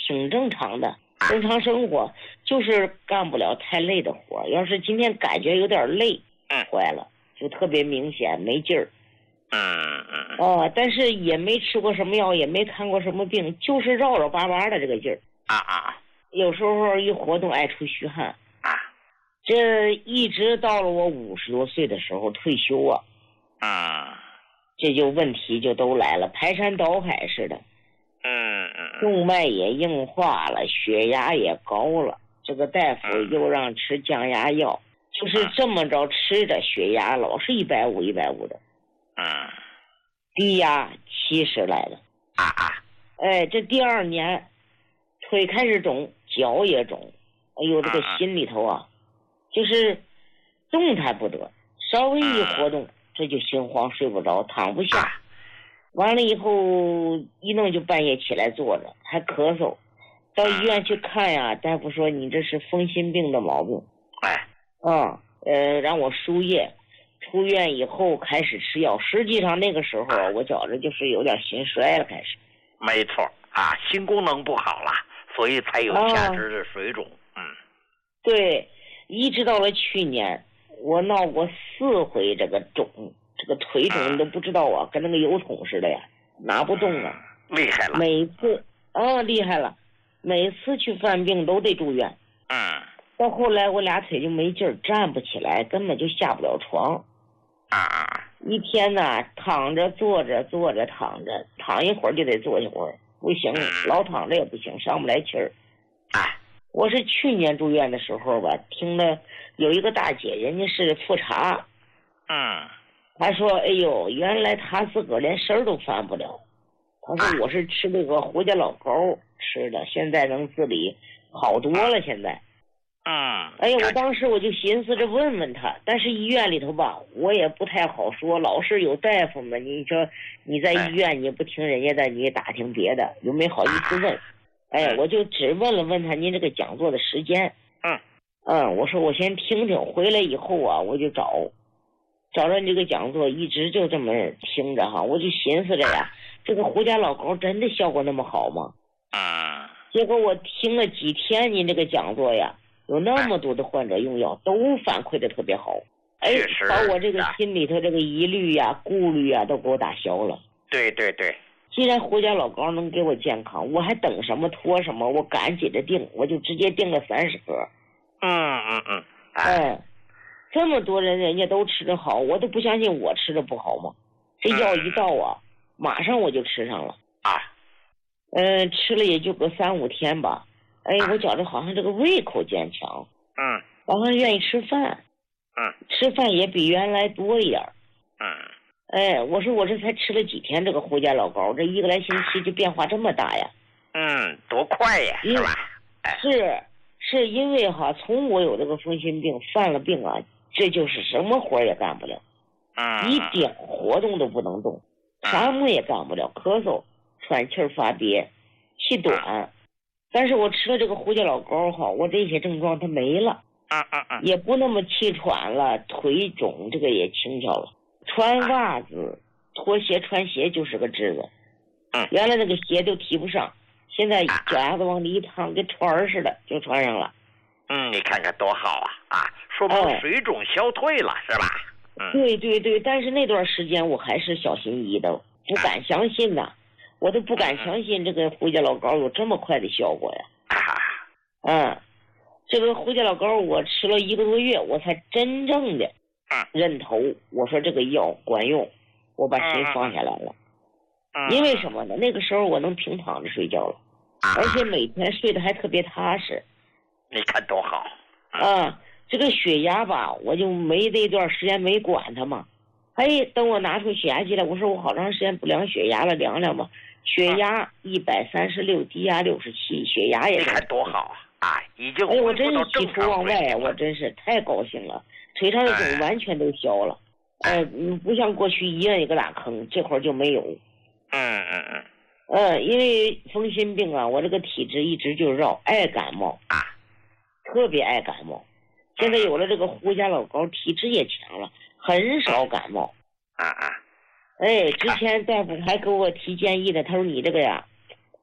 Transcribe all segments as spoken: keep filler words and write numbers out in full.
挺正常的，正常生活，就是干不了太累的活。要是今天感觉有点累，坏了，就特别明显，没劲儿。 嗯嗯哦，但是也没吃过什么药，也没看过什么病，就是绕绕巴巴的这个劲儿。 啊啊， 有时候一活动爱出虚汗。 啊， 这一直到了我五十多岁的时候退休啊。 啊， 这就问题就都来了，排山倒海似的。 嗯嗯， 动脉也硬化了，血压也高了。这个大夫又让吃降压药，就是这么着吃着，血压老是一百五一百五的。 嗯， 低压七十来了。 啊啊， 哎，这第二年，腿开始肿，脚也肿。哎呦，这个心里头啊，就是动弹不得，稍微一活动，这就心慌，睡不着，躺不下。完了以后一弄就半夜起来坐着，还咳嗽。到医院去看呀，大夫说你这是风心病的毛病。 哎， 啊，呃，让我输液。出院以后开始吃药，实际上那个时候啊，我觉着就是有点心衰了，开始。 没错啊，心功能不好了，所以才有下肢的水肿。啊、嗯， 对，一直到了去年，我闹过四回这个肿，这个腿肿你都不知道啊，跟那个油桶似的呀，拿不动啊。 厉害了。 每次啊，厉害了，每次去犯病都得住院。 嗯。 到后来我俩腿就没劲儿，站不起来，根本就下不了床。 啊， 一天呢，躺着坐着坐着躺着，躺一会儿就得坐一会儿，不行，老躺着也不行，上不来气儿。 哎， 我是去年住院的时候吧，听了有一个大姐，人家是复查。 嗯。 她说：“哎呦，原来她自个儿连身儿都翻不了。”她说：“我是吃那个胡家老膏吃的，现在能自理好多了。现在。” 嗯， 哎呀，我当时我就寻思着问问他，但是医院里头吧，我也不太好说，老是有大夫们，你说你在医院你不听人家的，你也打听别的，又没好意思问。哎，我就只问了问他您这个讲座的时间。 嗯嗯，我说我先听听，回来以后啊，我就找找着你这个讲座，一直就这么听着哈，我就寻思着呀，这个胡家老膏真的效果那么好吗？ 嗯， 结果我听了几天您这个讲座呀。有那么多的患者用药都反馈的特别好，哎，把我这个心里头这个疑虑呀、顾虑呀都给我打消了。 对对对， 既然胡家老膏能给我健康，我还等什么拖什么？我赶紧着订，我就直接订了三十盒。 嗯嗯嗯， 哎，这么多人人家都吃得好，我都不相信我吃的不好吗？这药一到啊，马上我就吃上了。 啊， 嗯，吃了也就个三五天吧。哎，我觉着好像这个胃口坚强， 嗯， 好像愿意吃饭， 嗯， 吃饭也比原来多一点， 嗯， 哎，我说我这才吃了几天这个胡家老膏，这一个来星期就变化这么大呀？ 嗯，多快呀，是吧？哎、 是，是因为哈，从我有这个风心病犯了病啊，这就是什么活也干不了， 嗯， 一点活动都不能动，啥么也干不了，咳嗽、喘气儿发憋、气短。但是我吃了这个胡家老膏哈，我这些症状它没了， 嗯嗯嗯， 也不那么气喘了，腿肿这个也轻巧了，穿袜子、脱鞋穿鞋就是个治子， 嗯， 原来那个鞋都提不上，现在脚丫子往里一趟，跟船儿似的就穿上了。 嗯，你看看多好啊啊，说明水肿消退了、哎、是吧？嗯， 对对对，但是那段时间我还是小心翼翼的，不敢相信呐。我都不敢相信这个胡家老膏有这么快的效果呀！嗯，这个胡家老膏我吃了一个多月，我才真正的认头。我说这个药管用，我把心放下来了。因为什么呢？那个时候我能平躺着睡觉了，而且每天睡得还特别踏实。 你看多好！ 啊，这个血压吧，我就没那段时间没管它嘛。哎，等我拿出血压计来，我说我好长时间不量血压了，量量吧。血压一百三十六，低压六十七，血压也。 你看多好啊！啊，已经哎，我真是喜出望外，我真是太高兴了。腿上的肿完全都消了，哎、呃，不像过去一摁一个大坑，这会儿就没有。 嗯嗯嗯。 呃，因为风心病啊，我这个体质一直就绕，爱感冒啊， 特别爱感冒。现在有了这个胡家老膏，体质也强了，很少感冒。 啊啊！ 哎，之前大夫还给我提建议的，他说你这个呀，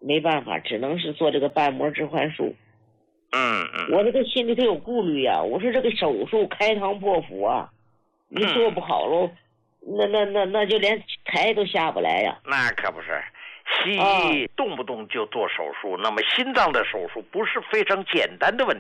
没办法，只能是做这个瓣膜置换术。 嗯嗯。 我这个心里头有顾虑呀、啊，我说这个手术开膛破腹啊，你做不好喽，嗯、那那那那就连台都下不来呀。 那可不是。西医动不动就做手术，啊、那么心脏的手术不是非常简单的问